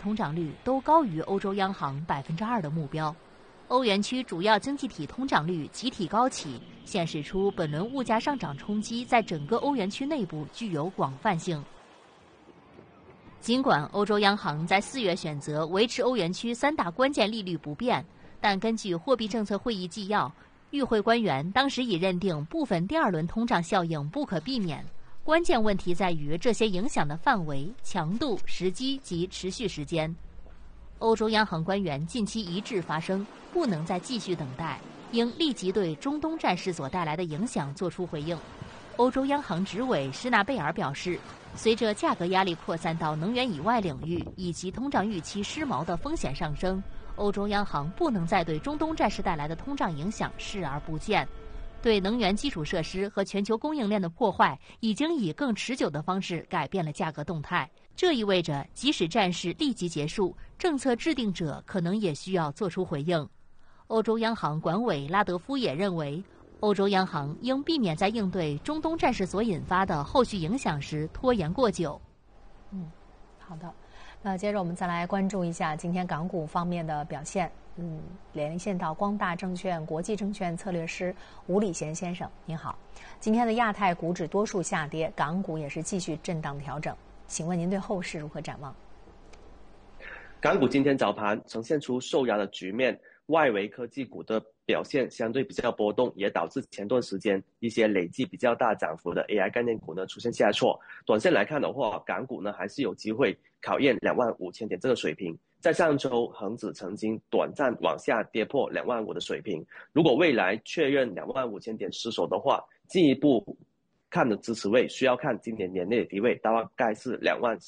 通胀率都高于欧洲央行2%的目标。欧元区主要经济体通胀率集体高企，显示出本轮物价上涨冲击在整个欧元区内部具有广泛性。尽管欧洲央行在4月选择维持欧元区3大关键利率不变，但根据货币政策会议纪要，与会官员当时已认定部分第2轮通胀效应不可避免。关键问题在于这些影响的范围、强度、时机及持续时间。欧洲央行官员近期一致发声，不能再继续等待，应立即对中东战事所带来的影响作出回应。欧洲央行执委施纳贝尔表示，随着价格压力扩散到能源以外领域，以及通胀预期失锚的风险上升，欧洲央行不能再对中东战事带来的通胀影响视而不见。对能源基础设施和全球供应链的破坏，已经以更持久的方式改变了价格动态。这意味着，即使战事立即结束，政策制定者可能也需要做出回应。欧洲央行管委拉德夫也认为，欧洲央行应避免在应对中东战事所引发的后续影响时拖延过久。 好的。那接着我们再来关注一下今天港股方面的表现。连线到光大证券国际证券策略师吴礼贤先生，您好。今天的亚太股指多数下跌，港股也是继续震荡调整，请问您对后市如何展望？ 港股今天早盘呈现出受压的局面，外围科技股的表现相对比较波动，也导致前段时间一些累计比较大涨幅的 AI 概念股呢出现下挫。短线来看的话，港股呢还是有机会考验25000点这个水平。在上周，恒指曾经短暂往下跌破25000的水平。如果未来确认25000点失守的话，进一步看的支持位需要看今年年内的低位，大概是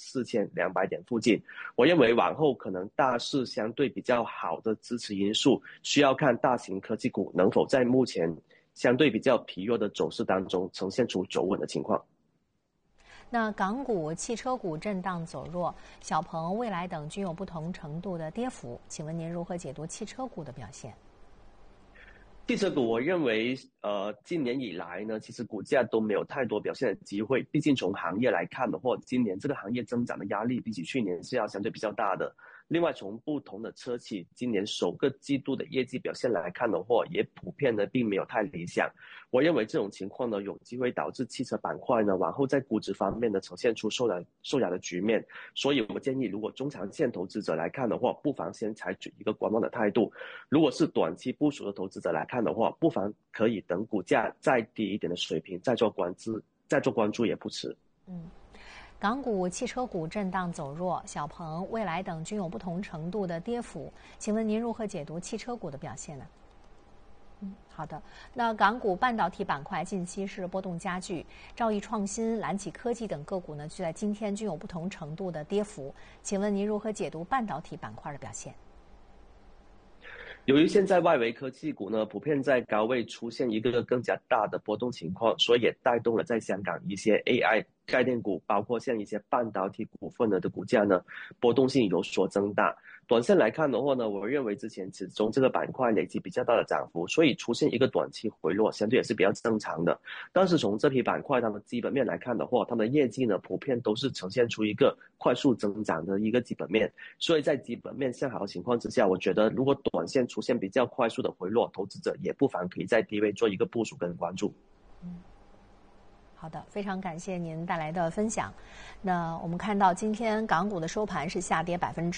24200点附近。我认为往后可能大势相对比较好的支持因素，需要看大型科技股能否在目前相对比较疲弱的走势当中呈现出走稳的情况。 那港股、汽车股震荡走弱，小鹏、蔚来等均有不同程度的跌幅，请问您如何解读汽车股的表现？ 汽车股我认为今年以来呢，其实股价都没有太多表现的机会，毕竟从行业来看的话，今年这个行业增长的压力比起去年是要相对比较大的。另外从不同的车企今年首个季度的业绩表现来看的话，也普遍呢并没有太理想。我认为这种情况呢有机会导致汽车板块呢往后在估值方面呢呈现出受压的局面，所以我建议如果中长线投资者来看的话，不妨先采取一个观望的态度。如果是短期部署的投资者来看的话，不妨可以等股价再低一点的水平再做关注也不迟。 港股、汽车股震荡走弱，小鹏、蔚来等均有不同程度的跌幅，请问您如何解读汽车股的表现呢？好的。那港股半导体板块近期是波动加剧，兆易创新、蓝启科技等个股呢，就在今天均有不同程度的跌幅，请问您如何解读半导体板块的表现？ 由于现在外围科技股呢普遍在高位出现一个更加大的波动情况，所以也带动了在香港一些 AI 概念股，包括像一些半导体股份的股价呢波动性有所增大。短线来看的话呢，我认为之前始终这个板块累积比较大的涨幅，所以出现一个短期回落相对也是比较正常的。但是从这批板块它们基本面来看的话，它们的业绩呢普遍都是呈现出一个快速增长的一个基本面，所以在基本面向好的情况之下，我觉得如果短线出现比较快速的回落，投资者也不妨可以在低位做一个部署跟关注。 好的，非常感谢您带来的分享。那我们看到今天港股的收盘是下跌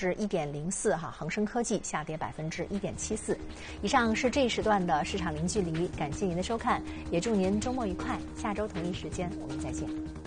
1.04%哈，恒生科技下跌1.74%。以上是这一时段的市场零距离，感谢您的收看，也祝您周末愉快，下周同一时间我们再见。